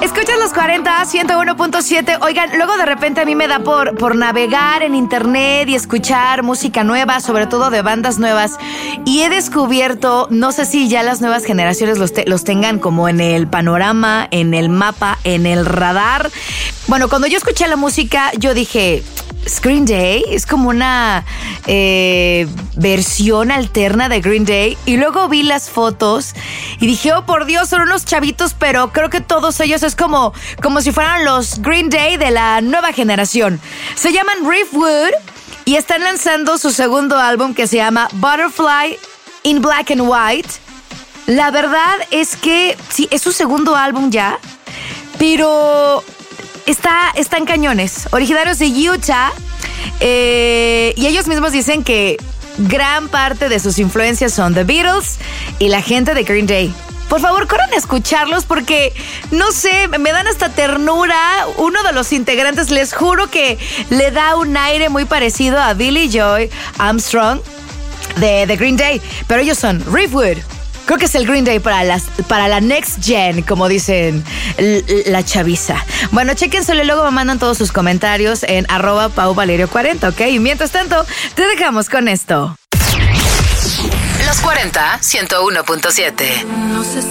Escuchas los 40, 101.7. Oigan, luego de repente a mí me da por navegar en internet y escuchar música nueva, sobre todo de bandas nuevas. Y he descubierto, no sé si ya las nuevas generaciones los tengan como en el panorama, en el mapa, en el radar. Bueno, cuando yo escuché la música, yo dije, Green Day es como una versión alterna de Green Day. Y luego vi las fotos y dije, oh por Dios, son unos chavitos, pero creo que todos ellos es como si fueran los Green Day de la nueva generación. Se llaman Riffwood y están lanzando su segundo álbum que se llama Butterfly in Black and White. La verdad es que sí, es su segundo álbum ya, pero están cañones, originarios de Utah, y ellos mismos dicen que gran parte de sus influencias son The Beatles y la gente de Green Day. Por favor, corran a escucharlos porque, no sé, me dan hasta ternura. Uno de los integrantes, les juro que le da un aire muy parecido a Billy Joy Armstrong de Green Day, pero ellos son Riffwood. Creo que es el Green Day para la next gen, como dicen la chaviza. Bueno, chéquenselo y luego me mandan todos sus comentarios en @PauValerio40, ¿ok? Y mientras tanto, te dejamos con esto. Los 40, 101.7.